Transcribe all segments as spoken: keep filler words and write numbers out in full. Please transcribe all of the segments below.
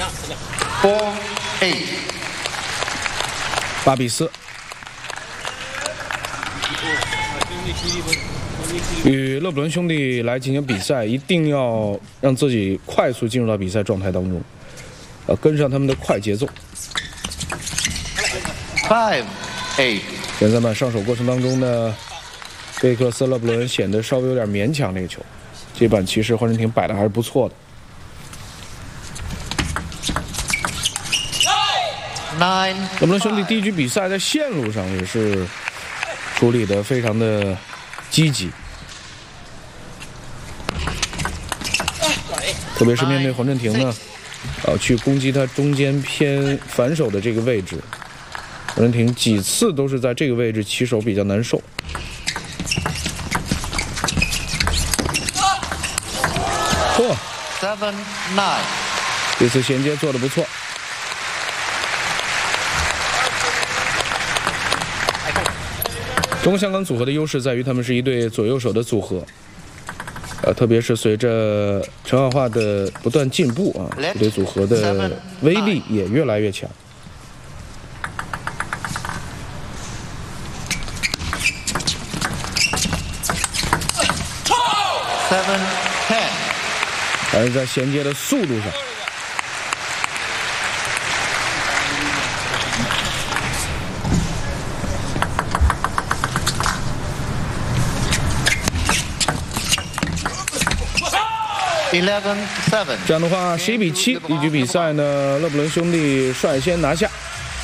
Four eight， 八比四。与勒布伦兄弟来进行比赛，一定要让自己快速进入到比赛状态当中，呃，跟上他们的快节奏。 Five eight， 前三板上手过程当中呢，贝克斯勒布伦显得稍微有点勉强这个球。这板其实黄镇廷摆的还是不错的。 Nine， 勒布伦兄弟第一局比赛在线路上也是处理的非常的积极。特别是面对黄镇廷呢，呃，去攻击他中间偏反手的这个位置，黄镇廷几次都是在这个位置起手比较难受。嚯 Seven nine， 这次衔接做得不错。中国香港组合的优势在于他们是一对左右手的组合。呃，特别是随着陈浩华的不断进步啊，这对组合的威力也越来越强。 Seven ten， 还是在衔接的速度上。 Eleven seven， 这样的话，十一比七，第一局比赛呢，勒布伦兄弟率先拿下。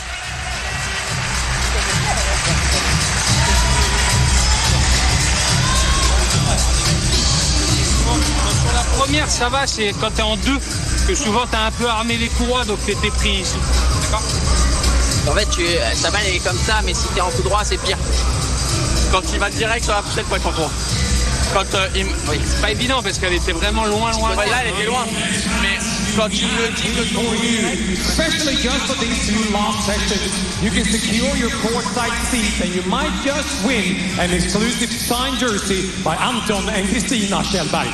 Première, ça va, c'est quand t'es en deux, que souvent t'as un peu armé les courroies, donc t'étais pris ici. D'accord. En fait, tu, ta balle elle est comme ça, mais si t'es en coup droit, c'est pire. Quand il va direct sur la pochette pour être en droit. Quand euh, il, oui. C'est pas évident parce qu'elle était vraiment loin, loin. Ouais, là, elle était loin. Mais quand il me dit que ton Especially just for these two long sessions, you can secure your courtside seat and you might just win an exclusive signed jersey by Anton and Kristina Kjellberg.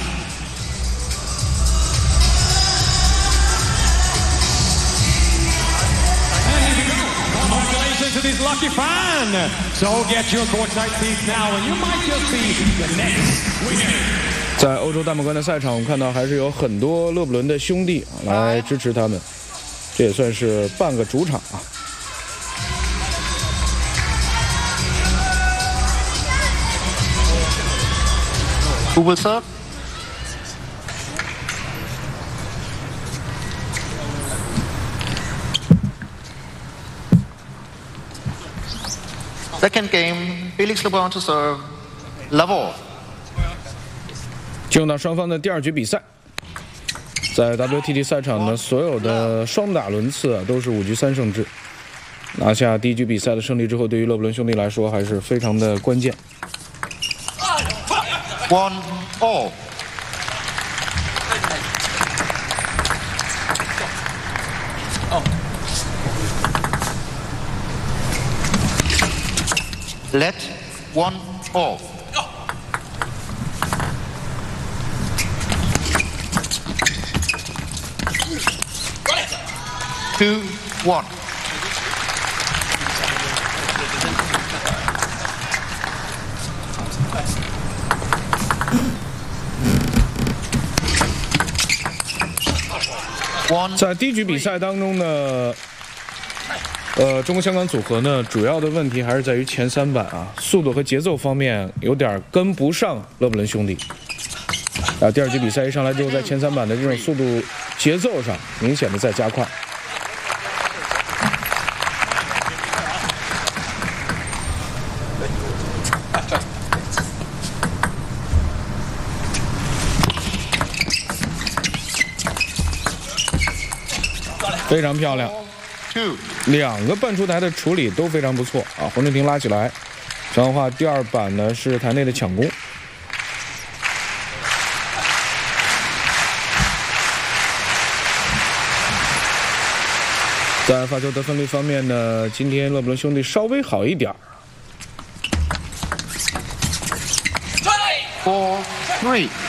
To this lucky fan, so get your courtside seats now, and you might just be the next winner. 在欧洲大满贯的赛场，我们看到还是有很多勒布伦的兄弟来支持他们，这也算是半个主场啊。 Who will serve? Second game, Felix Lebrun to serve, Lavore. 进入到双方的第二局比赛，在 W T T 赛场呢，所有的双打轮次啊都是五局三胜制。拿下第一局比赛的胜利之后，对于勒布伦兄弟来说还是非常的关键。 One all. Let one all. Two one. One. 在第一局比赛当中呢。呃，中国香港组合呢，主要的问题还是在于前三板啊，速度和节奏方面有点跟不上勒布伦兄弟。啊，第二局比赛一上来之后，在前三板的这种速度节奏上明显的在加快。非常漂亮。两个半出台的处理都非常不错啊！黄镇廷拉起来，陈浩华第二板呢是台内的抢攻。在发球得分率方面呢，今天勒布伦兄弟稍微好一点。 Four three。